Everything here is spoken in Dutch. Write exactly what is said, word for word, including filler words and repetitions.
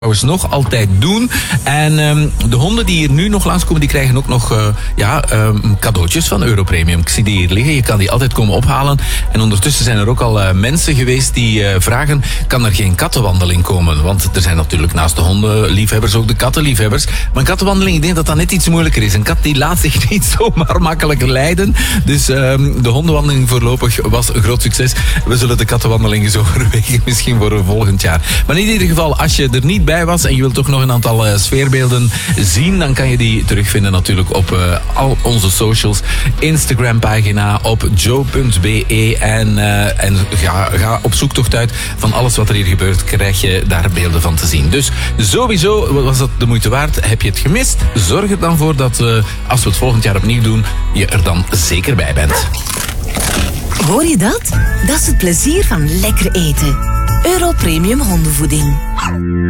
nog altijd doen. En um, de honden die hier nu nog langskomen, die krijgen ook nog uh, ja, um, cadeautjes van Europremium. Ik zie die hier liggen, je kan die altijd komen ophalen. En ondertussen zijn er ook al uh, mensen geweest die uh, vragen, kan er geen kattenwandeling komen? Want er zijn natuurlijk naast de hondenliefhebbers ook de kattenliefhebbers. Maar een kattenwandeling, ik denk dat dat net iets moeilijker is. Een kat die laat zich niet zomaar makkelijk leiden. Dus um, de hondenwandeling voorlopig was een groot succes. We zullen de kattenwandelingen zo overwegen, misschien voor een volgend jaar. Maar in ieder geval, als je er niet bij was en je wilt toch nog een aantal uh, sfeerbeelden zien, dan kan je die terugvinden natuurlijk op uh, al onze socials. Instagram pagina op joe punt be en, uh, en ga, ga op zoektocht uit van alles wat er hier gebeurt, krijg je daar beelden van te zien. Dus sowieso was dat de moeite waard. Heb je het gemist? Zorg er dan voor dat uh, als we het volgend jaar opnieuw doen, je er dan zeker bij bent. Hoor je dat? Dat is het plezier van lekker eten. Europremium hondenvoeding.